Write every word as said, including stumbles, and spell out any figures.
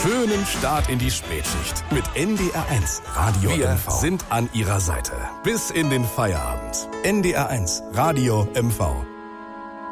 Schönen Start in die Spätschicht mit N D R eins Radio Wir M V. Wir sind an Ihrer Seite bis in den Feierabend. N D R eins Radio M V.